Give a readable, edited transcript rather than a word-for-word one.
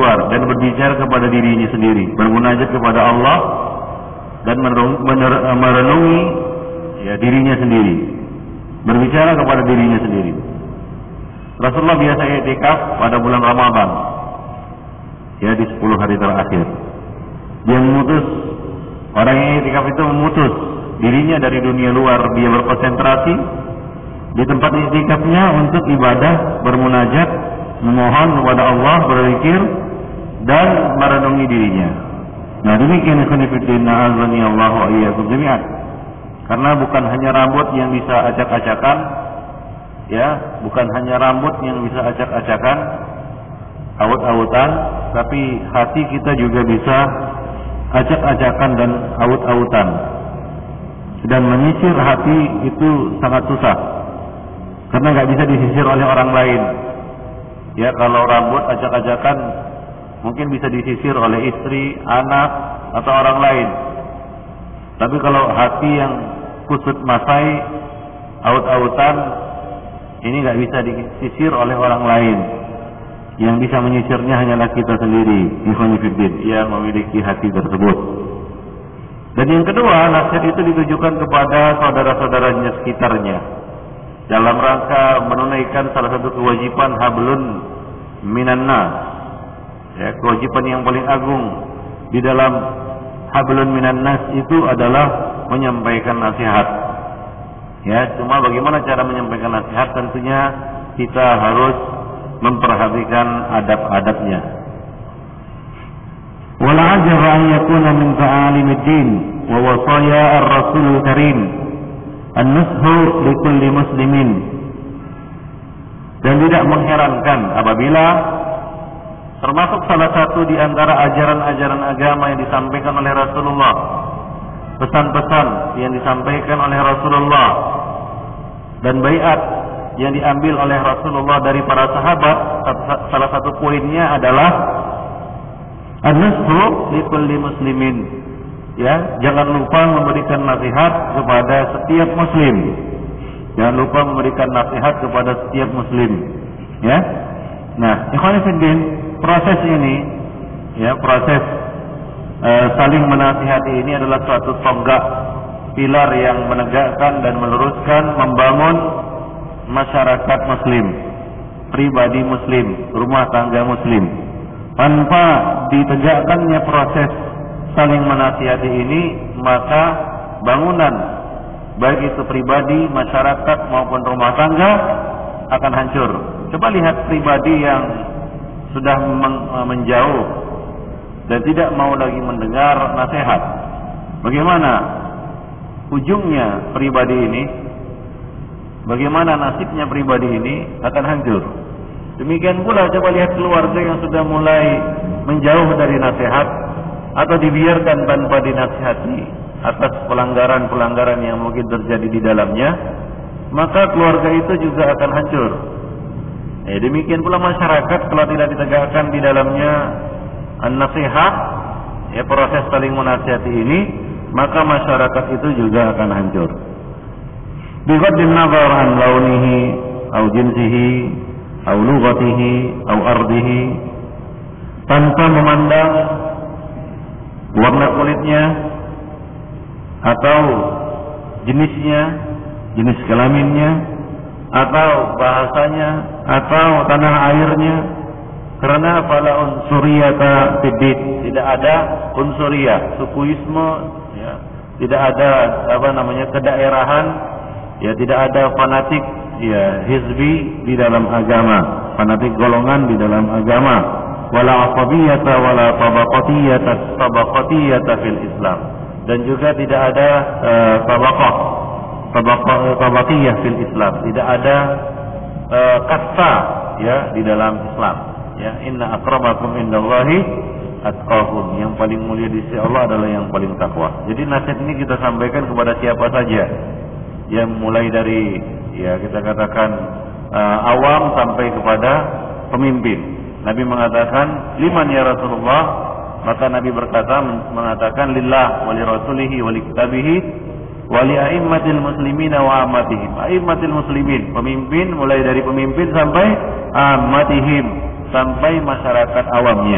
luar dan berbicara kepada dirinya sendiri, bermunajat kepada Allah dan merenungi dirinya sendiri, berbicara kepada dirinya sendiri. Rasulullah biasa i'tikaf pada bulan Ramadan, di 10 hari terakhir. Dia memutus, orang yang i'tikaf itu memutus dirinya dari dunia luar, dia berkonsentrasi di tempat i'tikafnya untuk ibadah, bermunajat, memohon kepada Allah, berzikir dan merenungi dirinya. Nah, demikian ikhwan fillah, azani Allah wa iyyakum jami'an. Karena bukan hanya rambut yang bisa acak-acakan, bukan hanya rambut yang bisa acak-acakan, awut-awutan, tapi hati kita juga bisa acak-acakan dan awut-awutan. Dan menyisir hati itu sangat susah, karena nggak bisa disisir oleh orang lain. Kalau rambut acak-acakan mungkin bisa disisir oleh istri, anak, atau orang lain. Tapi kalau hati yang kusut masai, aut-autan, ini nggak bisa disisir oleh orang lain. Yang bisa menyisirnya hanyalah kita sendiri, ikhwan fillah, yang memiliki hati tersebut. Dan yang kedua, nasihat itu ditujukan kepada saudara-saudaranya sekitarnya dalam rangka menunaikan salah satu kewajiban hablun minan nas, kewajiban yang paling agung di dalam hablun minan nas itu adalah menyampaikan nasihat. Cuma bagaimana cara menyampaikan nasihat, tentunya kita harus memperhatikan adab-adabnya. Wala ajaba an yakuna min ta'alimid din wa wasaya ar-rasul karim an-nushu likulli muslimin. Dan tidak mengherankan apabila termasuk salah satu di antara ajaran-ajaran agama yang disampaikan oleh Rasulullah, pesan-pesan yang disampaikan oleh Rasulullah, dan baiat yang diambil oleh Rasulullah dari para sahabat, salah satu poinnya adalah an-nushu likulli muslimin. Jangan lupa memberikan nasihat kepada setiap muslim. Jangan lupa memberikan nasihat kepada setiap muslim. Nah, ikhwan fillah, proses ini, proses saling menasihati ini adalah suatu tonggak pilar yang menegakkan dan meluruskan, membangun masyarakat muslim, pribadi muslim, rumah tangga muslim. Tanpa ditegakkannya proses saling menasihati ini, maka bangunan baik itu pribadi, masyarakat maupun rumah tangga akan hancur. Coba lihat pribadi yang sudah menjauh dan tidak mau lagi mendengar nasihat, bagaimana ujungnya pribadi ini, bagaimana nasibnya pribadi ini akan hancur. Demikian pula coba lihat keluarga yang sudah mulai menjauh dari nasihat atau dibiarkan tanpa dinasihati atas pelanggaran-pelanggaran yang mungkin terjadi di dalamnya, maka keluarga itu juga akan hancur. Demikian pula masyarakat kalau tidak ditegakkan di dalamnya an-nasihat, proses saling menasihati ini, maka masyarakat itu juga akan hancur. Bighaddin nazar an launihi au jinsihi au lughatihi au ardihi, tanpa memandang warna kulitnya atau jenisnya, jenis kelaminnya, atau bahasanya, atau tanah airnya. Karena fala unsuriyata fiddin, tidak ada unsuriyah, sukuisme, tidak ada kedaerahan, tidak ada fanatik, hizbi di dalam agama, fanatik golongan di dalam agama. Wala asabiyata wala tabaqatiyata fil Islam, dan juga tidak ada tabaqiyah fil Islam, tidak ada kasta di dalam Islam. Inna akramakum indallahi atqakum, yang paling mulia di sisi Allah adalah yang paling takwa. Jadi nasihat ini kita sampaikan kepada siapa saja, yang mulai dari kita katakan awam sampai kepada pemimpin. Nabi mengatakan liman ya Rasulullah, maka Nabi mengatakan lillah wa li rasulihi wa li kitabihi wa li a'immatil muslimina wa ammatihim. A'immatil muslimin, pemimpin, mulai dari pemimpin sampai ammatihim, sampai masyarakat awamnya.